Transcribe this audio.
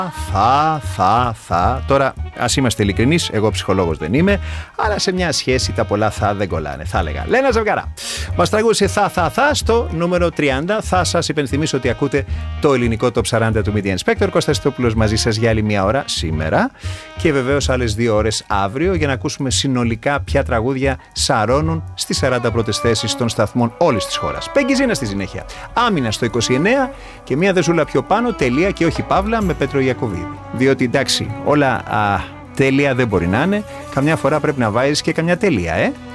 Τώρα, ας είμαστε ειλικρινείς, εγώ ψυχολόγος δεν είμαι, αλλά σε μια σχέση τα πολλά θα δεν κολλάνε, θα έλεγα. Λένα Ζευγαρά. Μας τραγούδισε θα στο νούμερο 30. Θα σας υπενθυμίσω ότι ακούτε το ελληνικό Top 40 του Media Inspector. Κώστας Τόπουλος μαζί σας για άλλη μια ώρα σήμερα και βεβαίως άλλες 2 ώρες αύριο για να ακούσουμε συνολικά ποια τραγούδια σαρώνουν στις 40 πρώτες θέσεις των σταθμών όλης της χώρας. Πέγγι στη συνέχεια. Άμυνα στο 29 και μια δεσούλα πιο πάνω, τελεία και όχι παύλα με Πέτρο Ιακωβίδη. Διότι εντάξει, όλα τέλεια δεν μπορεί να είναι. Καμιά φορά πρέπει να βάζεις και καμιά τελεία,